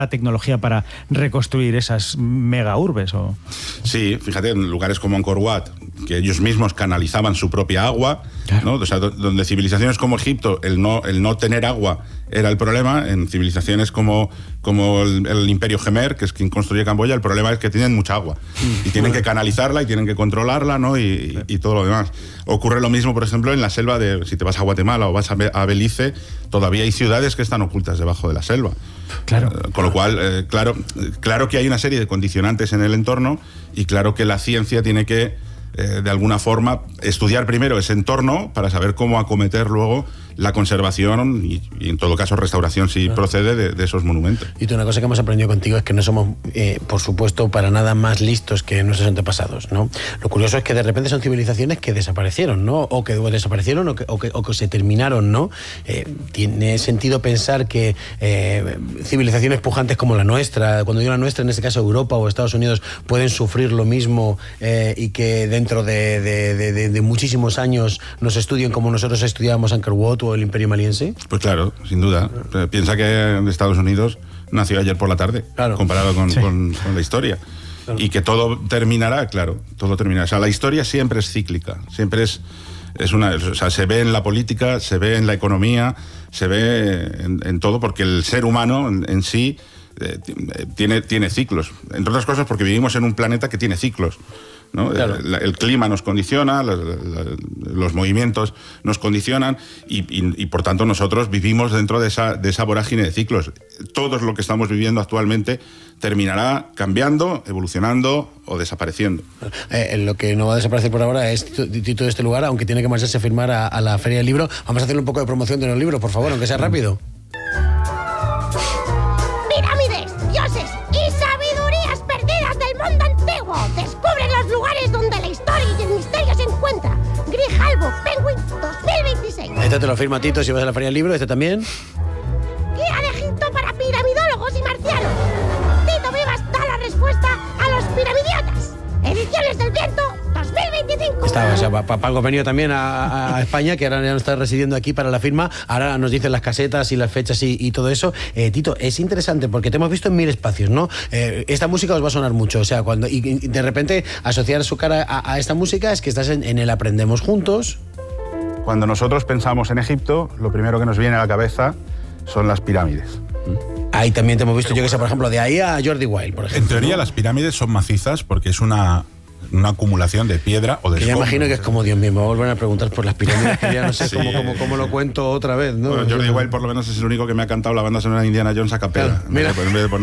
la tecnología para reconstruir esas mega urbes. ¿O? Sí, fíjate, en lugares como Angkor Wat, que ellos mismos canalizaban su propia agua, claro, ¿no? O sea, donde civilizaciones como Egipto, el no tener agua era el problema, en civilizaciones como el Imperio Jemer, que es quien construye Camboya, el problema es que tienen mucha agua y tienen que canalizarla y tienen que controlarla, ¿no? Y todo lo demás. Ocurre lo mismo, por ejemplo, en la selva si te vas a Guatemala o vas a Belice, todavía hay ciudades que están ocultas debajo de la selva. Claro. Con lo cual, claro que hay una serie de condicionantes en el entorno y claro que la ciencia tiene que, de alguna forma, estudiar primero ese entorno para saber cómo acometer luego la conservación y en todo caso restauración, si procede, de esos monumentos. Y tú, una cosa que hemos aprendido contigo es que no somos, por supuesto, para nada más listos que nuestros antepasados, ¿no? Lo curioso es que de repente son civilizaciones que desaparecieron, ¿no? O que desaparecieron o que se terminaron, ¿no? Tiene sentido pensar que civilizaciones pujantes como la nuestra, cuando digo la nuestra, en este caso Europa o Estados Unidos, pueden sufrir lo mismo y que dentro de muchísimos años nos estudien como nosotros estudiábamos Angkor Wat o el Imperio Maliense. Pues claro, sin duda. Piensa que Estados Unidos nació ayer por la tarde, claro, comparado con la historia. Claro. Y que todo terminará, claro, todo terminará. O sea, la historia siempre es cíclica, siempre es o sea, se ve en la política, se ve en la economía, se ve en todo, porque el ser humano en sí tiene ciclos. Entre otras cosas porque vivimos en un planeta que tiene ciclos, ¿no? Claro. El clima nos condiciona, los movimientos nos condicionan y por tanto nosotros vivimos dentro de esa vorágine de ciclos. Todo lo que estamos viviendo actualmente terminará cambiando, evolucionando o desapareciendo. Lo que no va a desaparecer por ahora es Tito de este lugar, aunque tiene que marcharse a firmar a la Feria del Libro. Vamos a hacerle un poco de promoción de los libros, por favor, aunque sea rápido. Pirámides, dioses y sabidurías perdidas del mundo antiguo. Descubre los lugares donde la historia y el misterio se encuentran. Grijalbo Penguin 2026. Este te lo firma Tito si vas a la Feria del Libro, este también. Guía de Egipto para piramidólogos y marcianos. Tito Vivas da la respuesta a los piramidiotas. Ediciones del Viento 2025. Está, o sea, para algo venido también a España, que ahora ya no está residiendo aquí para la firma. Ahora nos dicen las casetas y las fechas y todo eso. Tito, es interesante porque te hemos visto en 1000 espacios, ¿no? Esta música os va a sonar mucho, o sea, cuando y de repente asociar su cara a esta música es que estás en el Aprendemos Juntos. Cuando nosotros pensamos en Egipto, lo primero que nos viene a la cabeza son las pirámides. Ahí también te hemos visto, yo que sé, por ejemplo, de ahí a Jordi Wild, por ejemplo. En teoría, ¿no? Las pirámides son macizas porque es una acumulación de piedra o de que ya imagino que es como, Dios mío, me vuelven a preguntar por las pirámides, que ya no sé sí. cómo lo cuento otra vez, ¿no? Bueno, Jordi Wild por lo menos es el único que me ha cantado la banda sonora de Indiana Jones a capela, mira. en vez de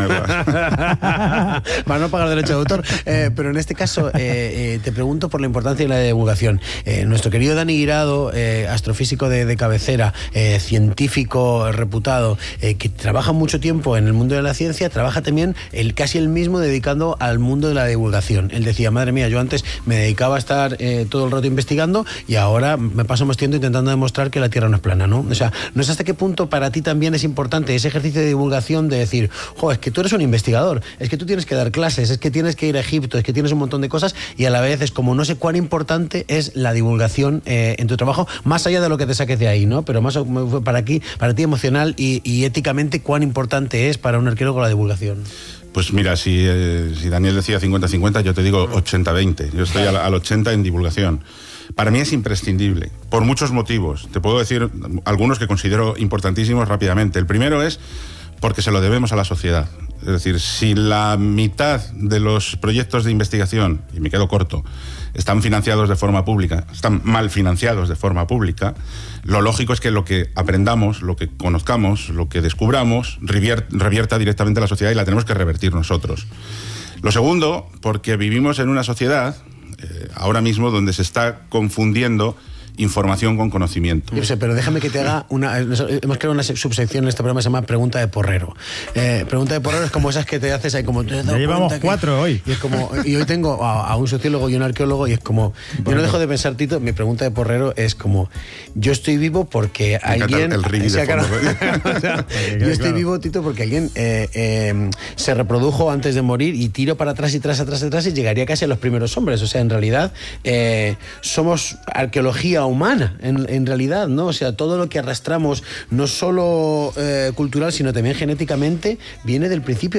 ponerla. Para no pagar derecho de autor. Pero en este caso, te pregunto por la importancia de la divulgación. Nuestro querido Dani Guirado, astrofísico de cabecera, científico reputado, que trabaja mucho tiempo en el mundo de la ciencia, trabaja también casi el mismo dedicando al mundo de la divulgación. Él decía, madre mía, yo antes me dedicaba a estar todo el rato investigando y ahora me paso más tiempo intentando demostrar que la Tierra no es plana, ¿no? O sea, no sé hasta qué punto para ti también es importante ese ejercicio de divulgación de decir, es que tú eres un investigador, es que tú tienes que dar clases, es que tienes que ir a Egipto, es que tienes un montón de cosas y a la vez es como no sé cuán importante es la divulgación en tu trabajo, más allá de lo que te saques de ahí, ¿no? Pero más para ti emocional y éticamente, cuán importante es para un arqueólogo la divulgación. Pues mira, si Daniel decía 50-50, yo te digo 80-20. Yo estoy al 80 en divulgación. Para mí es imprescindible, por muchos motivos. Te puedo decir algunos que considero importantísimos rápidamente. El primero es porque se lo debemos a la sociedad. Es decir, si la mitad de los proyectos de investigación, y me quedo corto, están financiados de forma pública, están mal financiados de forma pública, lo lógico es que lo que aprendamos, lo que conozcamos, lo que descubramos, revierta directamente a la sociedad y la tenemos que revertir nosotros. Lo segundo, porque vivimos en una sociedad ahora mismo donde se está confundiendo información con conocimiento. Yo sé, pero déjame que te haga hemos creado una subsección en este programa que se llama Pregunta de Porrero. Pregunta de Porrero es como esas que te haces ahí como... Ya llevamos 4 hoy. Y es como, y hoy tengo a un sociólogo y un arqueólogo y es como... Yo no dejo de pensar, Tito, mi pregunta de Porrero es como... Yo estoy vivo porque alguien... El Rivi de fondo. O sea, yo estoy vivo, Tito, porque alguien se reprodujo antes de morir y tiro para atrás y atrás y llegaría casi a los primeros hombres. O sea, en realidad somos arqueología humana, en realidad, ¿no? O sea, todo lo que arrastramos, no solo cultural, sino también genéticamente, viene del principio